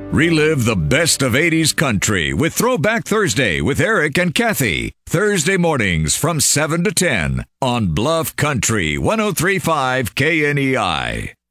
Relive the best of 80s country with Throwback Thursday with Eric and Kathy. Thursday mornings from 7 to 10 on Bluff Country 103.5 KNEI.